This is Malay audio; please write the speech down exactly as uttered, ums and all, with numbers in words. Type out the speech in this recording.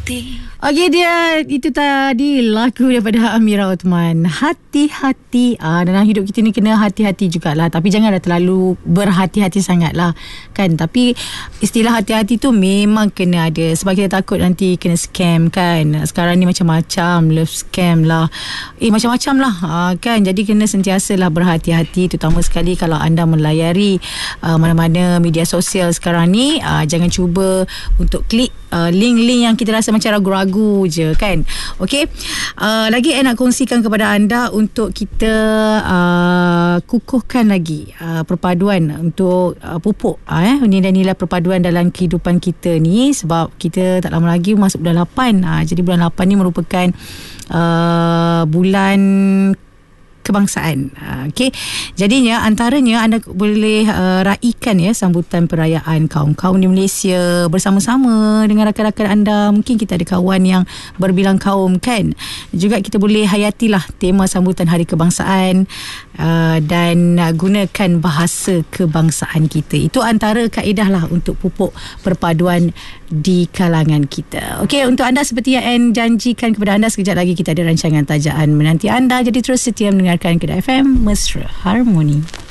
hati. Okey, dia itu tadi lagu daripada Amira Othman, Hati-hati. Ah, dalam hidup kita ni kena hati-hati jugalah, tapi jangan dah terlalu berhati-hati sangatlah kan. Tapi istilah hati-hati tu memang kena ada, sebab kita takut nanti kena scam kan. Sekarang ni macam-macam love scam lah, eh macam-macam lah ah, kan. Jadi kena sentiasalah berhati-hati, terutama sekali kalau anda melayari uh, mana-mana media sosial sekarang ni. uh, Jangan cuba untuk klik uh, link-link yang kita rasa macam ragu-ragu je kan. Okey, uh, lagi saya nak kongsikan kepada anda untuk kita uh, kukuhkan lagi uh, perpaduan untuk uh, pupuk uh, eh, nilai-nilai perpaduan dalam kehidupan kita ni, sebab kita tak lama lagi masuk bulan lapan. uh, Jadi bulan lapan ni merupakan uh, bulan kebangsaan. Okey. Jadinya antaranya anda boleh uh, raikan ya sambutan perayaan kaum-kaum di Malaysia bersama-sama dengan rakan-rakan anda. Mungkin kita ada kawan yang berbilang kaum kan. Juga kita boleh hayatilah tema sambutan Hari Kebangsaan uh, dan uh, gunakan bahasa kebangsaan kita. Itu antara kaedah lah untuk pupuk perpaduan di kalangan kita. Okey, untuk anda seperti yang Anne janjikan kepada anda, sekejap lagi kita ada rancangan tajaan menanti anda. Jadi terus setia mendengarkan Kedah F M Mesra Harmoni.